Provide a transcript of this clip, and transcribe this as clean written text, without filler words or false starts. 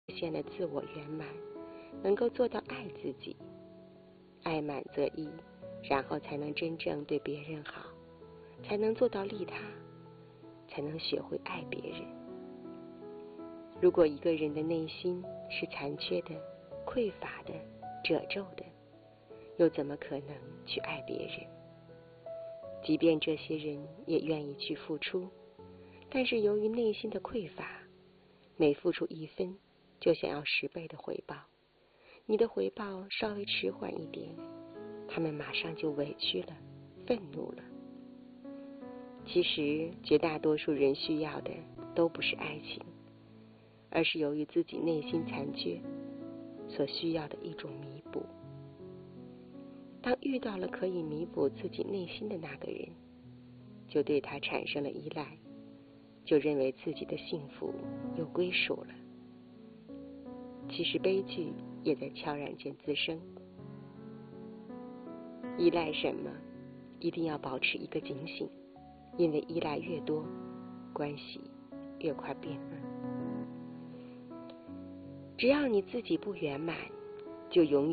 现了自我圆满，能够做到爱自己，爱满则溢，然后才能真正对别人好，才能做到利他，才能学会爱别人。如果一个人的内心是残缺的、匮乏的、褶皱的，又怎么可能去爱别人？即便这些人也愿意去付出，但是由于内心的匮乏，每付出1分就想要10倍的回报，你的回报稍微迟缓一点，他们马上就委屈了，愤怒了。其实绝大多数人需要的都不是爱情，而是由于自己内心残缺所需要的一种弥补。当遇到了可以弥补自己内心的那个人，就对他产生了依赖，就认为自己的幸福有归属了。其实悲剧也在悄然间滋生。依赖什么，一定要保持一个警醒，因为依赖越多，关系越快变恶。只要你自己不圆满，就永远